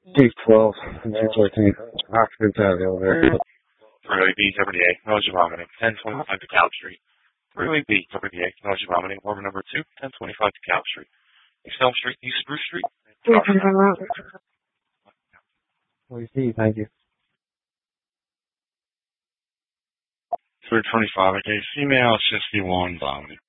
D12, and 14. Occupants out of the elevator. Freeway B, W A, nausea vomiting, 1025 DeKalb Street. Freeway B, W A, nausea vomiting, order number 2, 1025 DeKalb Street. Excel Street, East Spruce Street. Please see, thank you. 325, okay, female 61 vomiting.